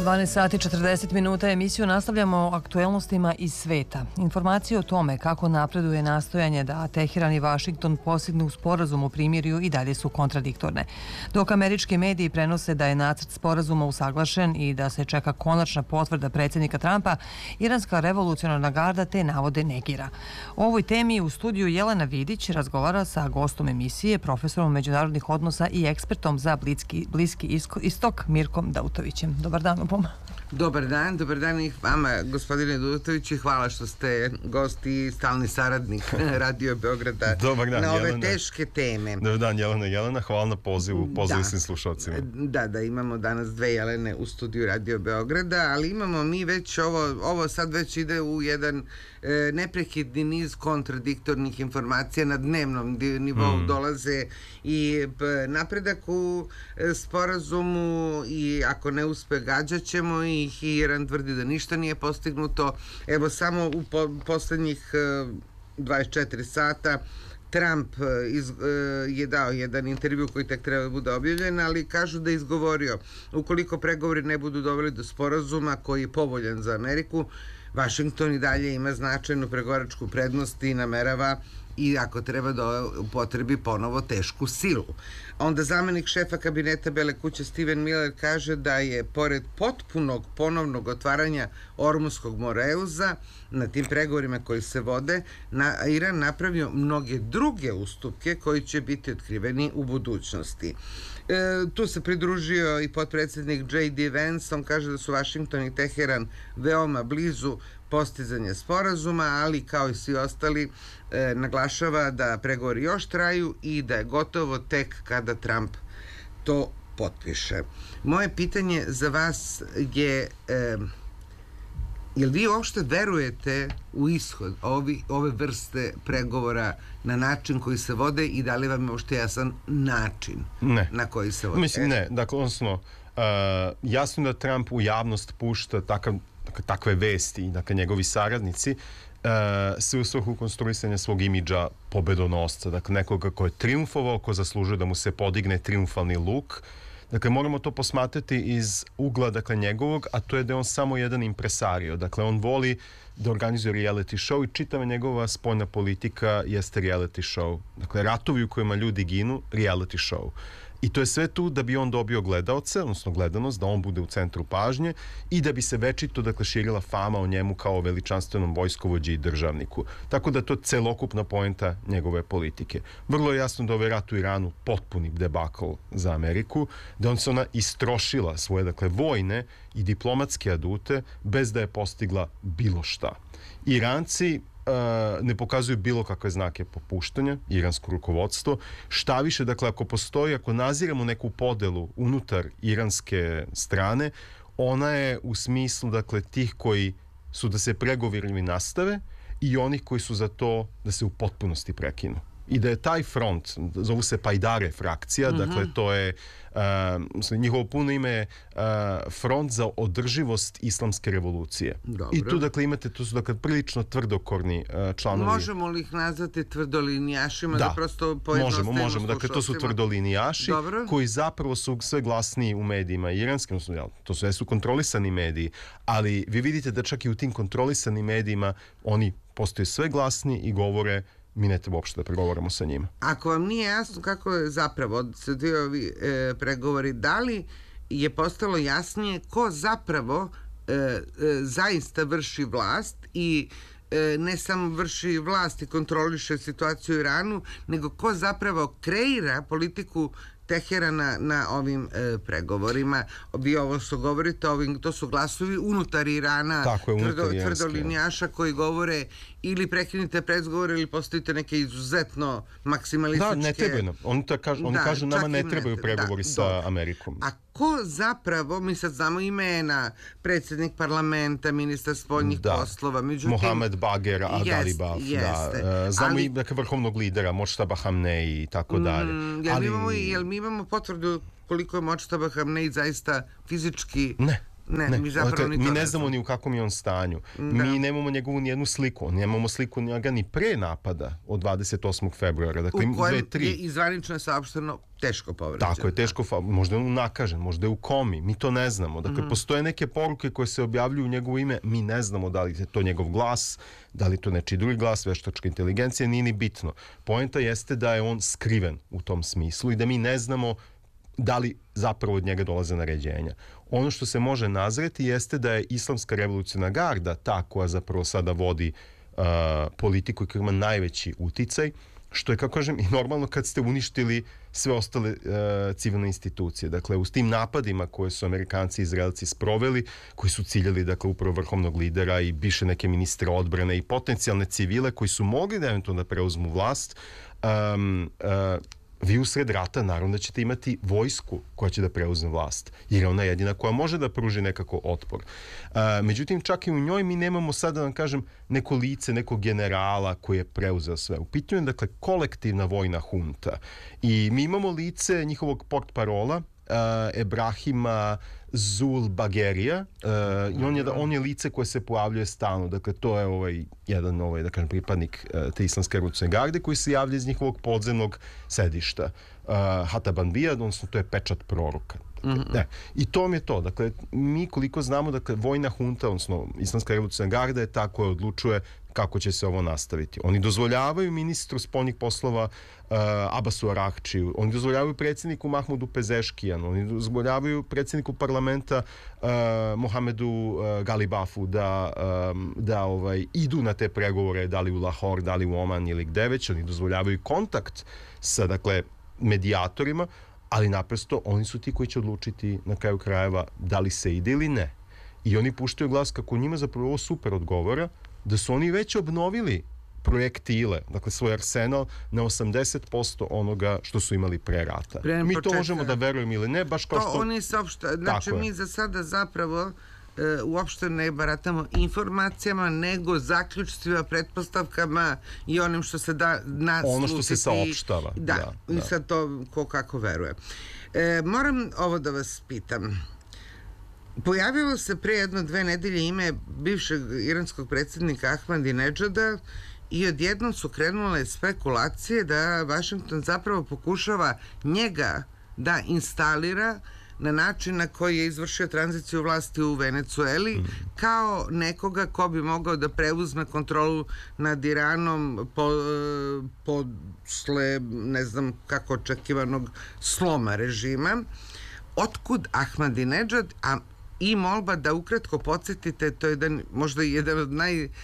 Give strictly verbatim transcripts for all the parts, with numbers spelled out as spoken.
dvanaest sati četrdeset minuta emisiju nastavljamo aktuelnostima iz sveta. Informacije o tome kako napreduje nastojanje da Teheran i Vašington postignu sporazum o primirju i dalje su kontradiktorne. Dok američki mediji prenose da je nacrt sporazuma usaglašen i da se čeka konačna potvrda predsjednika Trumpa, Iranska revolucionarna garda te navode negira. O ovoj temi u studiju Jelena Vidić razgovara sa gostom emisije, profesorom međunarodnih odnosa i ekspertom za Bliski, Bliski istok Mirkom Dautovićem. Dobar dan oboma. Dobar dan, dobar dan i vama, gospodine Dudović, i hvala što ste gost i stalni saradnik Radio Beograda dan, na ove Jelena. Teške teme. Dobar dan, Jelena. Jelena, hvala na pozivu, pozivu svim slušalcima. Da, da, imamo danas dve Jelene u studiju Radio Beograda, ali imamo mi već ovo, ovo sad već ide u jedan e, neprekidni niz kontradiktornih informacija na dnevnom nivou mm. dolaze i p, napredak u e, sporazumu i ako ne uspe gađat ćemo i Iran tvrdi da ništa nije postignuto. Evo samo u po, poslednjih e, dvadeset četiri sata Trump iz, je dao jedan intervju koji tek treba da bude objavljen, ali kažu da je izgovorio ukoliko pregovori ne budu doveli do sporazuma koji je povoljan za Ameriku, Vašington i dalje ima značajnu pregovaračku prednost i namerava i ako treba da upotrebi ponovo tešku silu. Onda zamenik šefa kabineta Bele kuće Steven Miller kaže da je pored potpunog ponovnog otvaranja Ormuskog moreuza na tim pregovorima koji se vode, na Iran napravio mnoge druge ustupke koji će biti otkriveni u budućnosti. E, tu se pridružio i potpredsjednik J D Vance, on kaže da su Vašington i Teheran veoma blizu postizanja sporazuma, ali kao i svi ostali e, naglašava da pregovori još traju i da je gotovo tek kada Trump to potpiše. Moje pitanje za vas je e, jel vi uopšte verujete u ishod ovi, ove vrste pregovora na način koji se vode i da li vam je uopšte jasan način ne. na koji se vode? Mislim, ne. Dakle, odnosno, uh, jasno da Trump u javnost pušta takav, dakle, takve vesti, dakle, njegovi saradnici, uh, sve u svrhu konstruisanja svog imidža pobedonosca, dakle, nekoga ko je triumfovao, ko zaslužuje da mu se podigne triumfalni luk. Dakle, moramo to posmatrati iz ugla, dakle, njegovog, a to je da je on samo jedan impresario. Dakle, on voli da organizuje reality show i čitava njegova spoljna politika jeste reality show. Dakle, ratovi u kojima ljudi ginu, reality show. I to je sve tu da bi on dobio gledaoce, odnosno gledanost, da on bude u centru pažnje i da bi se večito, dakle, širila fama o njemu kao veličanstvenom vojskovođi i državniku. Tako da to je celokupna poenta njegove politike. Vrlo je jasno da ovaj rat u Iranu potpuni debakl za Ameriku, da on se ona istrošila svoje, dakle, vojne i diplomatske adute bez da je postigla bilo šta. Iranci Uh, ne pokazuju bilo kakve znake popuštanja, iransko rukovodstvo. Šta više, dakle, ako postoji, ako naziramo neku podelu unutar iranske strane, ona je u smislu, dakle, tih koji su da se pregovori nastave i onih koji su za to da se u potpunosti prekinu. I da je taj front, zovu se Pajdare frakcija, mm-hmm. dakle, to je, uh, njihovo puno ime je uh, Front za održivost islamske revolucije. Dobro. I tu, dakle, imate, tu su, dakle, prilično tvrdokorni uh, članovi. Možemo li ih nazvati tvrdolinijašima? Da, da prosto pojednostavimo možemo, možemo. Dakle, to su tvrdolinijaši Dobro. koji zapravo su sve glasniji u medijima iranskim, odnosno, jel, to su, su kontrolisani mediji, ali vi vidite da čak i u tim kontrolisanim medijima oni postaju sve glasniji i govore mi ne treba uopšte da pregovaramo sa njima. Ako vam nije jasno kako je zapravo se dvije ovi e, pregovori, da li je postalo jasnije ko zapravo e, e, zaista vrši vlast i e, ne samo vrši vlast i kontroliše situaciju u Iranu, nego ko zapravo kreira politiku Teherana na ovim e, pregovorima. Vi ovo što govorite, ovim, to su glasovi unutar Irana, Tako je, unutar tvrdo, tvrdolinijaša koji govore ili prekinite pregovore ili postavite neke izuzetno maksimalističke... Da, ne trebaju nam. Oni, kažu, oni da, kažu nama ne trebaju ne, pregovori da, sa do. Amerikom. A ko zapravo, mi sad znamo imena, predsjednik parlamenta, ministar spoljnih da. poslova, međutim... Mohamed Bagher Agalibaf, jest, da. Znamo ali, i dakle, vrhovnog lidera, Močtaba Hamnei i tako dalje. Mm, jel, ali... mi imamo, jel mi imamo potvrdu koliko je Močtaba Hamnei zaista fizički ne. Ne, Ne, mi zapravo dakle, ni to mi ne ne znamo znamo. ni u kakvom je on stanju. Da. Mi nemamo njegovu nijednu sliku. Nemamo sliku njega ni pre napada od dvadeset osmog februara. Dakle, U kojem dve, tri. je izvanično je saopšteno teško povređen. Tako je, teško, fa- možda je on nakažen, možda je u komi, mi to ne znamo. Dakle, Mhm. postoje neke poruke koje se objavljuju u njegovo ime, mi ne znamo da li je to njegov glas, da li je to nečiji drugi glas, veštačka inteligencija, nije ni bitno. Poenta jeste da je on skriven u tom smislu i da mi ne znamo da li zapravo od njega dolaze naređenja. Ono što se može nazreti jeste da je Islamska revolucionarna garda ta koja zapravo sada vodi uh, politiku i koja ima najveći uticaj, što je, kako kažem, i normalno kad ste uništili sve ostale uh, civilne institucije. Dakle, uz tim napadima koje su Amerikanci i Izraelci sproveli, koji su ciljali, dakle, upravo vrhovnog lidera i više neke ministre odbrane i potencijalne civile koji su mogli da eventualno da preuzmu vlast, um, uh, vi usred rata naravno da ćete imati vojsku koja će da preuzme vlast, jer je ona jedina koja može da pruži nekako otpor. A, međutim, čak i u njoj mi nemamo sad, da vam kažem, neko lice, nekog generala koji je preuzeo sve. U pitanju je, dakle, kolektivna vojna hunta. I mi imamo lice njihovog portparola, uh, Ebrahima Zul Bagerija, uh, i on je, da, on je lice koje se pojavljuje stalno. Dakle, to je ovaj jedan ovaj, da kažem, pripadnik uh, te Islamske revolucionarne garde koji se javlja iz njihovog podzemnog sedišta. Uh, Hatabanbija, odnosno to je pečat proroka. Mm-hmm. Ne. I to mi je to. Dakle, mi koliko znamo, dakle, vojna hunta, odnosno Islamska revolucionarna garda je ta koja odlučuje kako će se ovo nastaviti. Oni dozvoljavaju ministru spoljnih poslova uh, Abbasu Arahčiju, oni dozvoljavaju predsjedniku Mahmudu Pezeškijanu, oni dozvoljavaju predsjedniku parlamenta uh, Mohamedu uh, Galibafu da, um, da ovaj, idu na te pregovore, da li u Lahor, da li u Oman ili gde već. Oni dozvoljavaju kontakt sa, dakle, medijatorima, ali naprosto oni su ti koji će odlučiti na kraju krajeva da li se ide ili ne. I oni puštaju glas kako njima zapravo ovo super odgovara, da su oni već obnovili projektile, dakle svoj arsenal na osamdeset posto onoga što su imali pre rata. Pre mi početka, to možemo da verujemo ili ne, baš kao to što... oni saopšta, znači mi za sada zapravo e, uopšte ne baratamo informacijama, nego zaključstvima, pretpostavkama i onim što se da naslutiti. Ono što se saopštava. Da, da, i da. sad to ko kako veruje. E, moram ovo da vas pitam. Pojavilo se pre jedno dve nedelje ime bivšeg iranskog predsjednika Ahmadinedžada i odjednom su krenule spekulacije da Vašington zapravo pokušava njega da instalira na način na koji je izvršio tranziciju vlasti u Venecueli, mm. kao nekoga ko bi mogao da preuzme kontrolu nad Iranom po, posle, ne znam kako očekivanog sloma režima. Otkud Ahmadinedžad, a i molba da ukratko podsjetite, to je jedan, možda jedan od naj, e,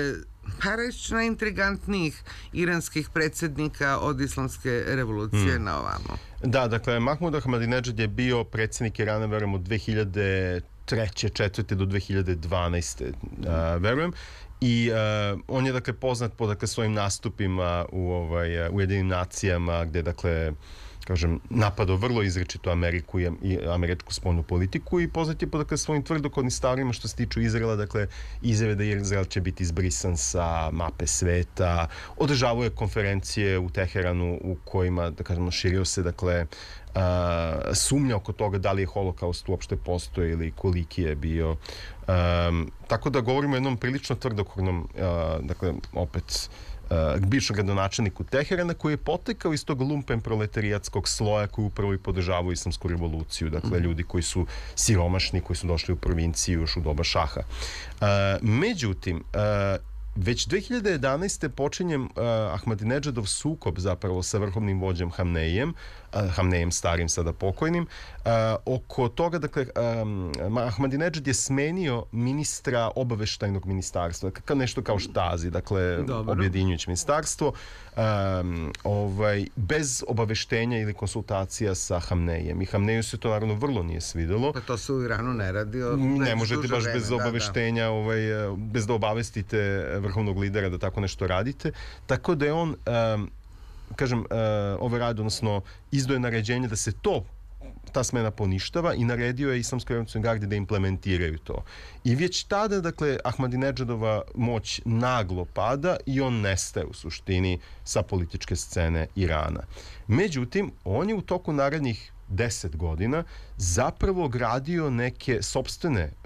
pa reći najintrigantnijih iranskih predsjednika od Islamske revolucije mm. na ovamo. Da, dakle, Mahmud Ahmadinedžad je bio predsjednik Irana, verujem, od dve hiljade treće četvrte do dve hiljade dvanaeste. Mm. Uh, verujem. I uh, on je, dakle, poznat po, dakle, svojim nastupima u ovaj, Ujedinim nacijama, gde, dakle, kažem, napadao vrlo izričito Ameriku i, i američku spoljnu politiku i poznat je po, dakle, svojim tvrdokodnim stavima što se tiču Izraela, dakle, izjave da Izrael će biti izbrisan sa mape sveta, održavao je konferencije u Teheranu u kojima, da kažemo, širio se, dakle, uh, sumnja oko toga da li je holokaust uopšte postoji ili koliki je bio. Um, tako da govorimo o jednom prilično tvrdokornom, uh, dakle, opet, Uh, bivšem gradonačelniku Teherana koji je potekao iz tog lumpen proletarijatskog sloja koji upravo i podržavaju islamsku revoluciju, dakle mm. ljudi koji su siromašni, koji su došli u provinciju još u doba šaha. Uh, međutim, uh, već dve hiljade jedanaeste počinjem uh, Ahmadinedžadov sukob zapravo sa vrhovnim vođem Hamneijem, uh, Hamneijem starim, sada pokojnim, uh, oko toga, dakle, um, Ahmadinedžad je smenio ministra obaveštajnog ministarstva, kao nešto kao Štazi, dakle, Dobro. objedinjujuće ministarstvo, um, ovaj, bez obaveštenja ili konsultacija sa Hamneijem. I Hamneiju se to naravno vrlo nije svidelo. Pa to se u Iranu ne radi. Ne možete baš vreme, bez obaveštenja, da, da. Ovaj, bez da obavestite vrhovnog lidera da tako nešto radite. Tako da je on, um, kažem, uh, ovaj rad, odnosno izdoje naređenje da se to, ta smena poništava i naredio je Islamskoj revolucionarnoj gardi da implementiraju to. I već tada, dakle, Ahmadinedžadova moć naglo pada i on nestaje u suštini sa političke scene Irana. Međutim, on je u toku narednih deset godina zapravo gradio neke sopstvene